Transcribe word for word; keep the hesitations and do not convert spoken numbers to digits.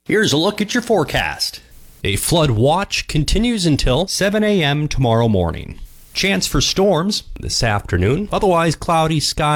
Here's a look at your forecast. A flood watch continues until seven a.m. tomorrow morning. Chance for storms this afternoon. Otherwise, cloudy skies.